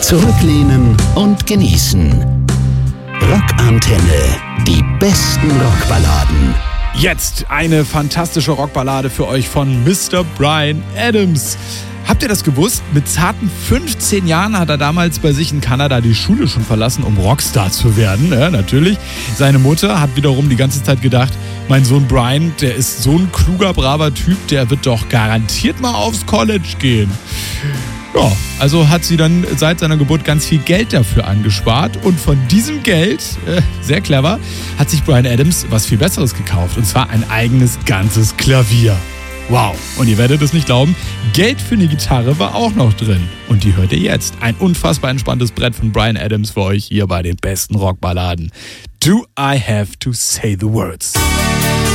Zurücklehnen und genießen. Rockantenne. Die besten Rockballaden. Jetzt eine fantastische Rockballade für euch von Mr. Bryan Adams. Habt ihr das gewusst? Mit zarten 15 Jahren hat er damals bei sich in Kanada die Schule schon verlassen, um Rockstar zu werden. Ja, natürlich. Seine Mutter hat wiederum die ganze Zeit gedacht, mein Sohn Bryan, der ist so ein kluger, braver Typ, der wird doch garantiert mal aufs College gehen. Ja, also hat sie dann seit seiner Geburt ganz viel Geld dafür angespart und von diesem Geld, sehr clever, hat sich Bryan Adams was viel Besseres gekauft, und zwar ein eigenes ganzes Klavier. Wow, und ihr werdet es nicht glauben, Geld für eine Gitarre war auch noch drin. Und die hört ihr jetzt. Ein unfassbar entspanntes Brett von Bryan Adams für euch hier bei den besten Rockballaden. Do I Have to Say the Words?